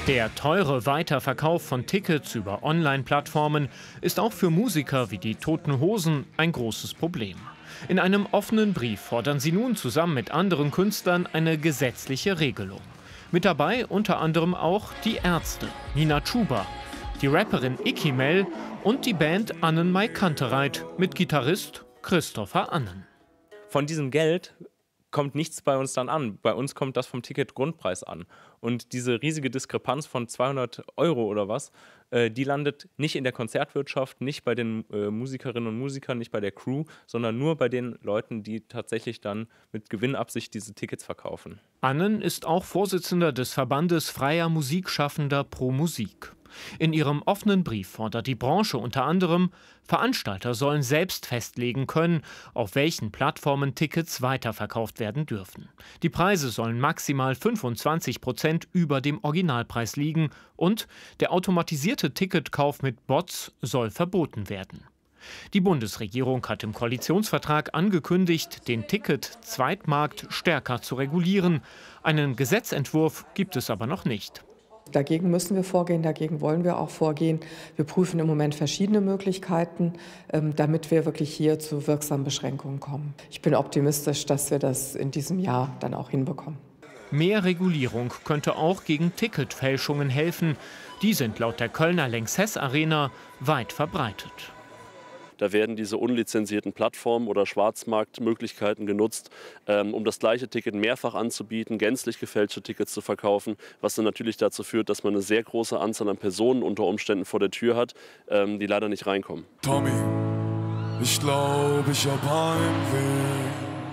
Der teure Weiterverkauf von Tickets über Online-Plattformen ist auch für Musiker wie die Toten Hosen ein großes Problem. In einem offenen Brief fordern sie nun zusammen mit anderen Künstlern eine gesetzliche Regelung. Mit dabei unter anderem auch die Ärzte, Nina Chuba, die Rapperin Icky Mel und die Band Annen Mai Kantereit mit Gitarrist Christopher Annen. Von diesem Geld kommt nichts bei uns dann an. Bei uns kommt das vom Ticketgrundpreis an. Und diese riesige Diskrepanz von 200 Euro oder was, die landet nicht in der Konzertwirtschaft, nicht bei den Musikerinnen und Musikern, nicht bei der Crew, sondern nur bei den Leuten, die tatsächlich dann mit Gewinnabsicht diese Tickets verkaufen. Annen ist auch Vorsitzender des Verbandes freier Musikschaffender Pro Musik. In ihrem offenen Brief fordert die Branche unter anderem, Veranstalter sollen selbst festlegen können, auf welchen Plattformen Tickets weiterverkauft werden dürfen. Die Preise sollen maximal 25% über dem Originalpreis liegen und der automatisierte Ticketkauf mit Bots soll verboten werden. Die Bundesregierung hat im Koalitionsvertrag angekündigt, den Ticket-Zweitmarkt stärker zu regulieren. Einen Gesetzentwurf gibt es aber noch nicht. Dagegen müssen wir vorgehen, dagegen wollen wir auch vorgehen. Wir prüfen im Moment verschiedene Möglichkeiten, damit wir wirklich hier zu wirksamen Beschränkungen kommen. Ich bin optimistisch, dass wir das in diesem Jahr dann auch hinbekommen. Mehr Regulierung könnte auch gegen Ticketfälschungen helfen. Die sind laut der Kölner Lanxess Arena weit verbreitet. Da werden diese unlizenzierten Plattformen oder Schwarzmarktmöglichkeiten genutzt, um das gleiche Ticket mehrfach anzubieten, gänzlich gefälschte Tickets zu verkaufen, was dann natürlich dazu führt, dass man eine sehr große Anzahl an Personen unter Umständen vor der Tür hat, die leider nicht reinkommen. Tommy, ich glaube, ich hab Heimweh.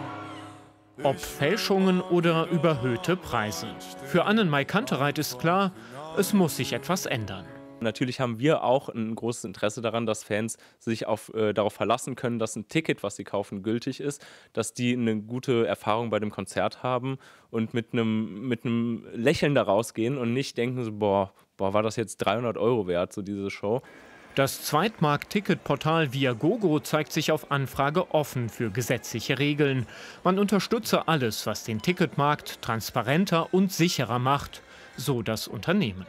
Ob Fälschungen oder überhöhte Preise. Für Annen Mai Kantereit ist klar, es muss sich etwas ändern. Natürlich haben wir auch ein großes Interesse daran, dass Fans sich darauf verlassen können, dass ein Ticket, was sie kaufen, gültig ist, dass die eine gute Erfahrung bei dem Konzert haben und mit einem Lächeln da rausgehen und nicht denken so, boah, war das jetzt 300 Euro wert, so diese Show. Das Zweitmarkt-Ticketportal Viagogo zeigt sich auf Anfrage offen für gesetzliche Regeln. Man unterstütze alles, was den Ticketmarkt transparenter und sicherer macht, so das Unternehmen.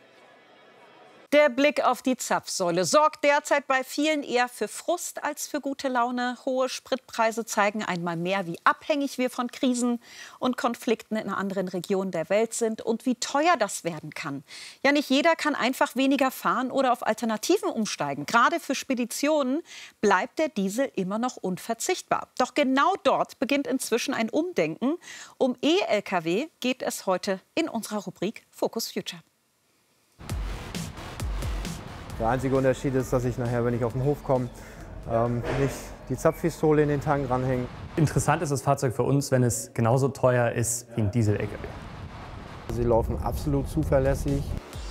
Der Blick auf die Zapfsäule sorgt derzeit bei vielen eher für Frust als für gute Laune. Hohe Spritpreise zeigen einmal mehr, wie abhängig wir von Krisen und Konflikten in anderen Regionen der Welt sind und wie teuer das werden kann. Ja, nicht jeder kann einfach weniger fahren oder auf Alternativen umsteigen. Gerade für Speditionen bleibt der Diesel immer noch unverzichtbar. Doch genau dort beginnt inzwischen ein Umdenken. Um E-Lkw geht es heute in unserer Rubrik Focus Future. Der einzige Unterschied ist, dass ich nachher, wenn ich auf den Hof komme, nicht die Zapfpistole in den Tank ranhänge. Interessant ist das Fahrzeug für uns, wenn es genauso teuer ist wie ein Diesel-Lkw. Sie laufen absolut zuverlässig.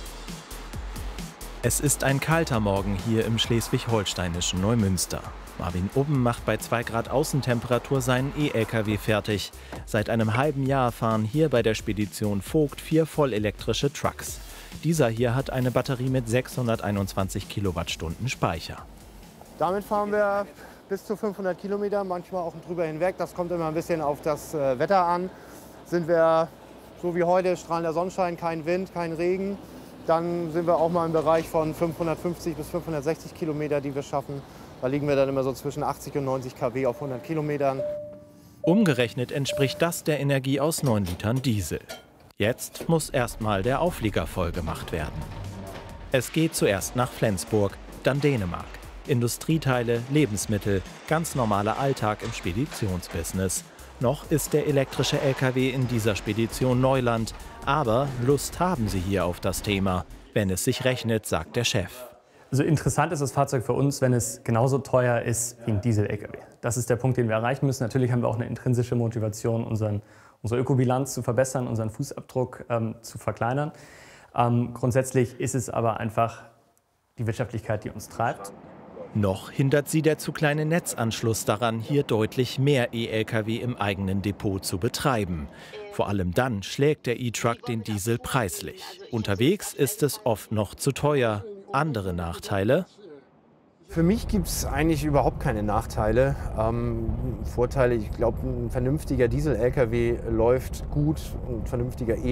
Es ist ein kalter Morgen hier im schleswig-holsteinischen Neumünster. Marvin Ubben macht bei 2 Grad Außentemperatur seinen E-Lkw fertig. Seit einem halben Jahr fahren hier bei der Spedition Vogt 4 vollelektrische Trucks. Dieser hier hat eine Batterie mit 621 Kilowattstunden Speicher. Damit fahren wir bis zu 500 Kilometer, manchmal auch drüber hinweg. Das kommt immer ein bisschen auf das Wetter an. Sind wir so wie heute, strahlender Sonnenschein, kein Wind, kein Regen, dann sind wir auch mal im Bereich von 550 bis 560 Kilometer, die wir schaffen. Da liegen wir dann immer so zwischen 80 und 90 kW auf 100 Kilometern. Umgerechnet entspricht das der Energie aus 9 Litern Diesel. Jetzt muss erstmal der Auflieger voll gemacht werden. Es geht zuerst nach Flensburg, dann Dänemark. Industrieteile, Lebensmittel, ganz normaler Alltag im Speditionsbusiness. Noch ist der elektrische Lkw in dieser Spedition Neuland, aber Lust haben sie hier auf das Thema, wenn es sich rechnet, sagt der Chef. Also interessant ist das Fahrzeug für uns, wenn es genauso teuer ist wie ein Diesel-Lkw. Das ist der Punkt, den wir erreichen müssen. Natürlich haben wir auch eine intrinsische Motivation, unsere Ökobilanz zu verbessern, unseren Fußabdruck zu verkleinern. Grundsätzlich ist es aber einfach die Wirtschaftlichkeit, die uns treibt. Noch hindert sie der zu kleine Netzanschluss daran, hier deutlich mehr E-Lkw im eigenen Depot zu betreiben. Vor allem dann schlägt der E-Truck den Diesel preislich. Unterwegs ist es oft noch zu teuer. Andere Nachteile? Für mich gibt es eigentlich überhaupt keine Nachteile. Vorteile, ich glaube, ein vernünftiger Diesel-Lkw läuft gut, ein vernünftiger